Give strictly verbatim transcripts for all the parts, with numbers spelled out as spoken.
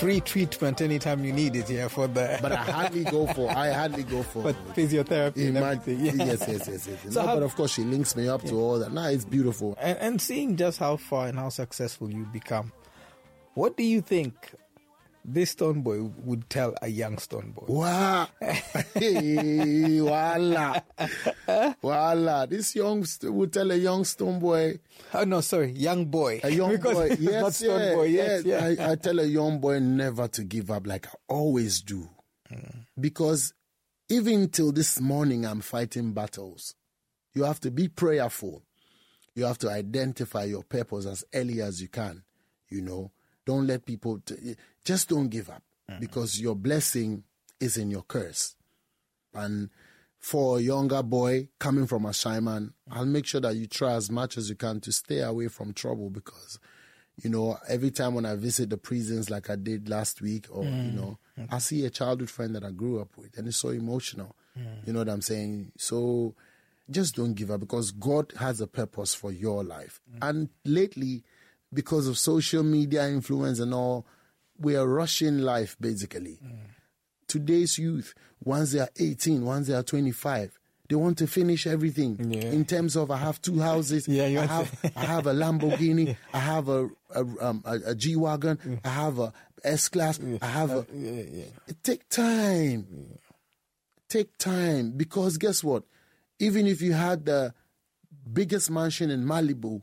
free treatment anytime you need it, yeah, for the... But I hardly go for, I hardly go for... But physiotherapy and everything, yeah. Yes, yes, yes, yes. So no, how, but of course she links me up yeah. to all that. Nah, it's beautiful. And, and seeing just how far and how successful you become, what do you think this Stone Boy would tell a young Stone Boy? Wow. Hey, voila. Voila. This young st- would tell a young Stone Boy. Oh, no, sorry. Young boy. A young because boy. Yes, not Stone yeah, Boy. Yes, yes. yeah. I, I tell a young boy never to give up like I always do. Mm. Because even till this morning, I'm fighting battles. You have to be prayerful. You have to identify your purpose as early as you can, you know. Don't let people, t- just don't give up mm-hmm. because your blessing is in your curse. And for a younger boy coming from a Ashaiman, I'll make sure that you try as much as you can to stay away from trouble because, you know, every time when I visit the prisons like I did last week or, mm-hmm. you know, I see a childhood friend that I grew up with and it's so emotional. Mm-hmm. You know what I'm saying? So just don't give up because God has a purpose for your life. Mm-hmm. And lately, because of social media influence and all, we are rushing life, basically. Mm. Today's youth, once they are eighteen, once they are twenty-five, they want to finish everything. Yeah. In terms of, I have two houses, yeah, you I, have, I have a Lamborghini, yeah. I have a, a, um, a, a G-Wagon, yeah. I have a S-Class, yeah. I have a... Yeah, yeah. Take time. Yeah. Take time. Because guess what? Even if you had the biggest mansion in Malibu,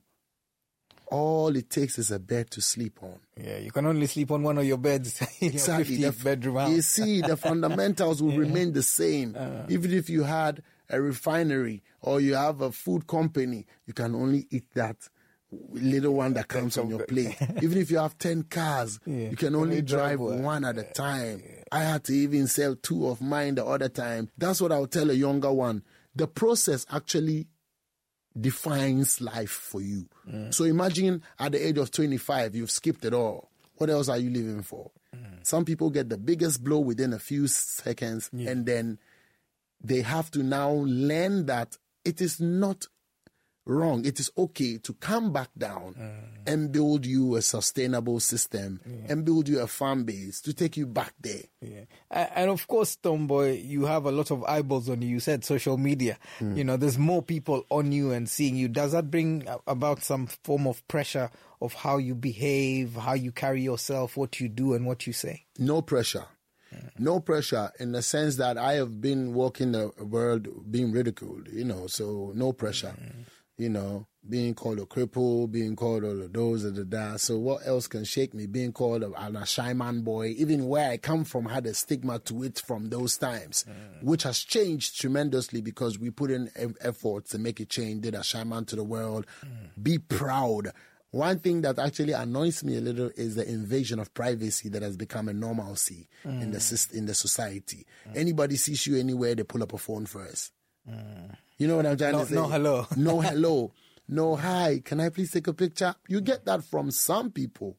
all it takes is a bed to sleep on. Yeah, you can only sleep on one of your beds in exactly. your fiftieth bedroom house. You see, the fundamentals will yeah. remain the same. Uh, Even if you had a refinery or you have a food company, you can only eat that little one that comes on your plate. Even if you have ten cars, yeah. you can only, only drive, drive one at a time. Yeah. I had to even sell two of mine the other time. That's what I'll tell a younger one. The process actually defines life for you. Mm. So imagine at the age of twenty-five, you've skipped it all. What else are you living for? Mm. Some people get the biggest blow within a few seconds yeah. and then they have to now learn that it is not wrong. It is okay to come back down mm. and build you a sustainable system yeah. and build you a fan base to take you back there. Yeah. And of course, Stone Boy, you have a lot of eyeballs on you. You said social media. Mm. You know, there's more people on you and seeing you. Does that bring about some form of pressure of how you behave, how you carry yourself, what you do and what you say? No pressure. Mm. No pressure in the sense that I have been walking the world being ridiculed, you know, so no pressure. Mm. You know, being called a cripple, being called all of those and the that. So what else can shake me? Being called an Ashaiman boy, even where I come from had a stigma to it from those times, mm. which has changed tremendously because we put in efforts to make it change, did Ashaiman to the world, mm. be proud. One thing that actually annoys me a little is the invasion of privacy that has become a normalcy mm. in the in the society. Mm. Anybody sees you anywhere, they pull up a phone first. Mm. You know what I'm trying no, to say? No hello. No hello. No hi. Can I please take a picture? You get that from some people.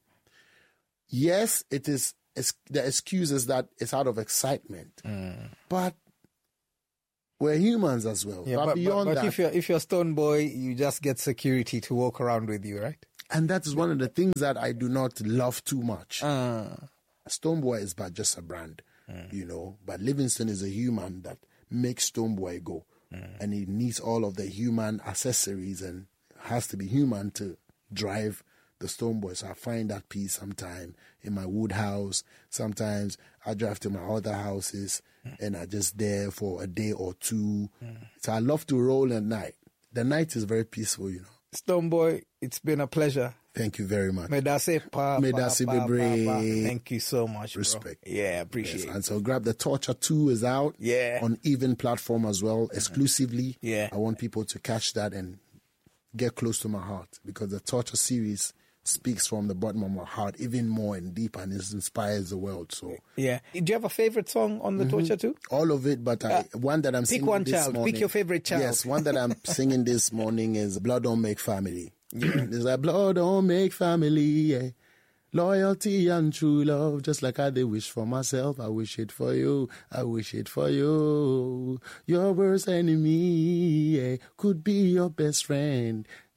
Yes, it is. The excuse is that it's out of excitement. Mm. But we're humans as well. Yeah, but, but beyond but, but that, if you're if you're Stone Boy, you just get security to walk around with you, right? And that is one of the things that I do not love too much. Uh. Stone Boy is but just a brand, mm. you know. But Livingston is a human that makes Stone Boy go. Mm. And he needs all of the human accessories and has to be human to drive the Stone Boy. So I find that peace sometime in my wood house. Sometimes I drive to my other houses mm. and I just there for a day or two. Mm. So I love to roll at night. The night is very peaceful, you know. Stone Boy, it's been a pleasure. Thank you very much. Medase pa, Medase pa, pa, Bebre. pa, pa. Thank you so much, Respect. Bro. Yeah, appreciate yes, it. And so Grab the Torture two is out. Yeah. On Even platform as well, exclusively. Yeah. I want people to catch that and get close to my heart because the Torture series speaks from the bottom of my heart even more and deeper and it inspires the world. So yeah. Do you have a favorite song on the mm-hmm. Torture too? All of it, but I, uh, one that I'm pick singing one this child. morning. Pick your favorite child. Yes, one that I'm singing this morning is Blood Don't Make Family. Yeah. It's like blood don't make family, yeah. Loyalty and true love, just like I did wish for myself. I wish it for you. I wish it for you. Your worst enemy, yeah, could be your best friend.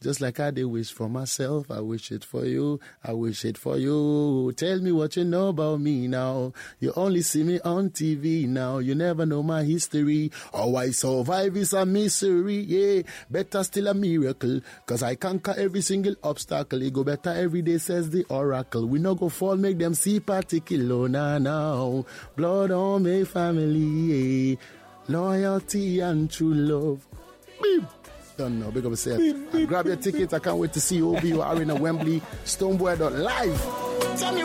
Just like I did wish for myself, I wish it for you, I wish it for you. Tell me what you know about me now. You only see me on T V now. You never know my history. How I survive is a mystery, yeah. Better still a miracle, cause I conquer every single obstacle. It go better every day, says the oracle. We no go fall, make them see particular now, now. Blood on my family, yeah. Loyalty and true love. Beep. Don't know, big up yourself. Grab your ticket. I can't wait to see you. O B, you are in a Wembley. Stonebwoy dot live. Tell me